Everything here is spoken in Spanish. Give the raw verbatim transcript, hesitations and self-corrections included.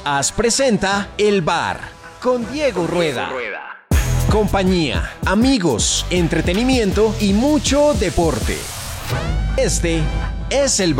As presenta El Bar con Diego Rueda. Compañía, amigos, entretenimiento y mucho deporte. Este es El Bar.